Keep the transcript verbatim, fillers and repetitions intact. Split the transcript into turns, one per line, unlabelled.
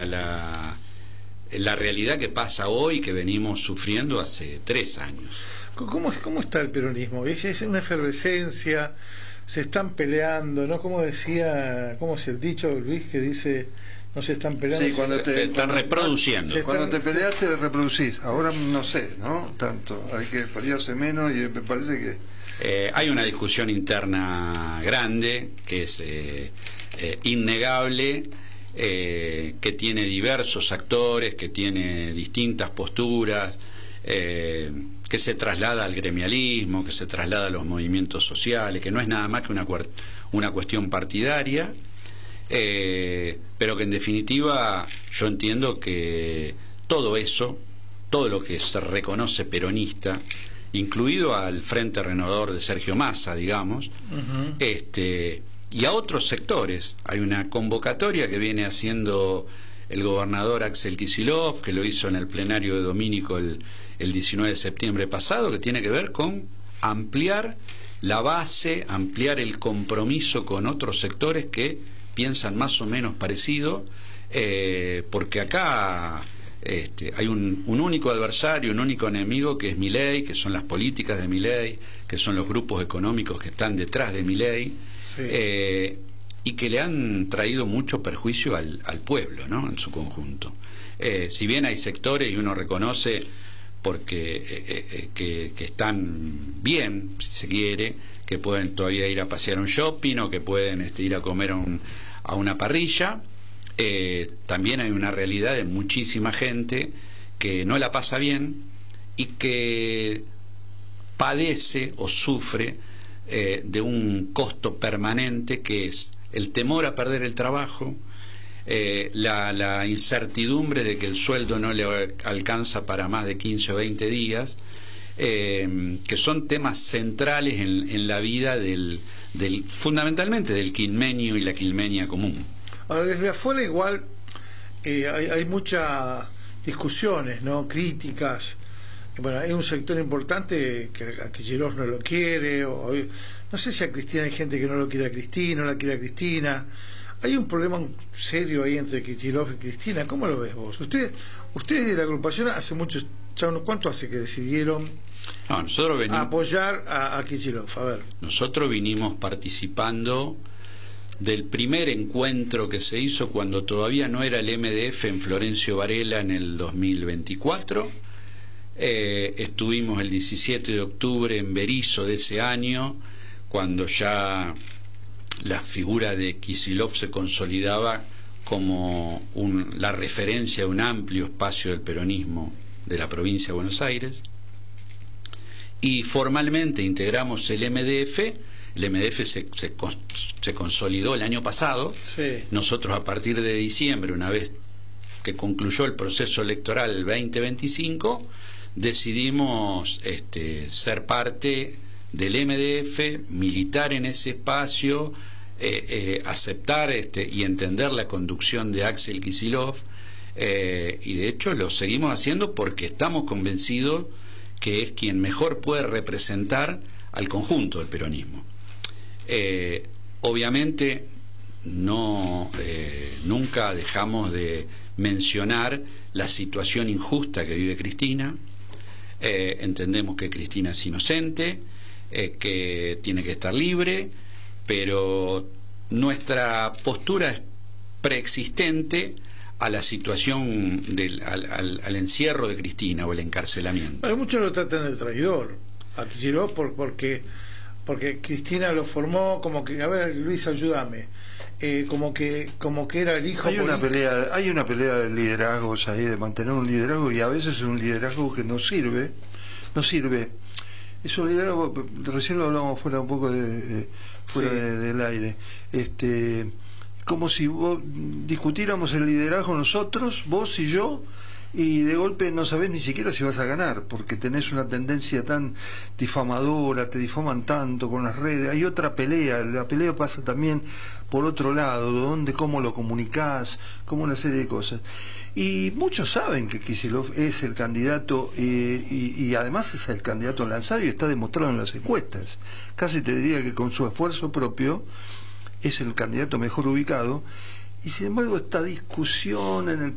la, la realidad que pasa hoy, que venimos sufriendo hace tres años.
¿Cómo, cómo está el peronismo? Es, es una efervescencia, se están peleando, ¿no? Como decía, ¿cómo es el dicho, Luis, que dice, no se están peleando?
Sí, cuando te,
se están
cuando,
reproduciendo.
Se cuando están, te peleas te reproducís. Ahora no sé, ¿no? Tanto, hay que pelearse menos y me parece que...
Eh, hay una discusión interna grande, que es eh, eh, innegable, eh, que tiene diversos actores, que tiene distintas posturas, eh, que se traslada al gremialismo, que se traslada a los movimientos sociales, que no es nada más que una, una cuestión partidaria, eh, pero que en definitiva yo entiendo que todo eso, todo lo que se reconoce peronista, incluido al Frente Renovador de Sergio Massa, digamos, uh-huh. este, y a otros sectores. Hay una convocatoria que viene haciendo el gobernador Axel Kicillof, que lo hizo en el plenario de Domínico el, el diecinueve de septiembre pasado, que tiene que ver con ampliar la base, ampliar el compromiso con otros sectores que piensan más o menos parecido, eh, porque acá... Este, hay un, un único adversario, un único enemigo, que es Milei, que son las políticas de Milei, que son los grupos económicos que están detrás de Milei, sí. eh, y que le han traído mucho perjuicio al, al pueblo, ¿no? En su conjunto. Eh, si bien hay sectores, y uno reconoce porque eh, eh, que, que están bien, si se quiere, que pueden todavía ir a pasear a un shopping o que pueden este, ir a comer a, un, a una parrilla. Eh, también hay una realidad de muchísima gente que no la pasa bien y que padece o sufre eh, de un costo permanente, que es el temor a perder el trabajo, eh, la, la incertidumbre de que el sueldo no le alcanza para más de quince o veinte días, eh, que son temas centrales en, en la vida del, del, fundamentalmente del quilmenio y la quilmenia común.
Ahora, desde afuera igual eh, hay, hay muchas discusiones, ¿no? Críticas. Bueno, hay un sector importante que a Kicillof no lo quiere, o, no sé si a Cristina hay gente que no lo quiere a Cristina, no la quiere a Cristina. Hay un problema serio ahí entre Kicillof y Cristina. ¿Cómo lo ves vos? Ustedes, ustedes de la agrupación hace mucho, ¿cuánto hace que decidieron
no, nosotros venimos,
apoyar a, a Kicillof? A ver.
Nosotros vinimos participando del primer encuentro que se hizo cuando todavía no era el M D F en Florencio Varela en el dos mil veinticuatro. Eh, estuvimos el diecisiete de octubre en Berisso de ese año, cuando ya la figura de Kicillof se consolidaba como un, la referencia de un amplio espacio del peronismo de la provincia de Buenos Aires, y formalmente integramos el M D F. El M D F se, se, se consolidó el año pasado. Sí. Nosotros, a partir de diciembre, una vez que concluyó el proceso electoral veinte veinticinco, decidimos este, ser parte del M D F, militar en ese espacio, eh, eh, aceptar este, y entender la conducción de Axel Kicillof, eh, y de hecho lo seguimos haciendo porque estamos convencidos que es quien mejor puede representar al conjunto del peronismo. Eh, obviamente no eh, nunca dejamos de mencionar la situación injusta que vive Cristina. Eh, entendemos que Cristina es inocente, eh, que tiene que estar libre, pero nuestra postura es preexistente a la situación del al, al, al encierro de Cristina o el encarcelamiento.
Bueno, muchos lo tratan de traidor a Kicillof por, porque porque Cristina lo formó como que, a ver, Luis, ayúdame, eh, como que como que era el hijo.
Hay una pelea, hay una pelea de liderazgos ahí, de mantener un liderazgo, y a veces es un liderazgo que no sirve, no sirve. Es un liderazgo, recién lo hablamos fuera un poco de, de fuera sí. de, del aire. Este, como si vos discutiéramos el liderazgo nosotros, vos y yo, y de golpe no sabés ni siquiera si vas a ganar, porque tenés una tendencia tan difamadora, te difaman tanto con las redes. Hay otra pelea, la pelea pasa también por otro lado, donde cómo lo comunicás, como una serie de cosas. Y muchos saben que Kicillof es el candidato, eh, y, y además es el candidato lanzado y está demostrado en las encuestas. Casi te diría que con su esfuerzo propio es el candidato mejor ubicado. Y sin embargo esta discusión en el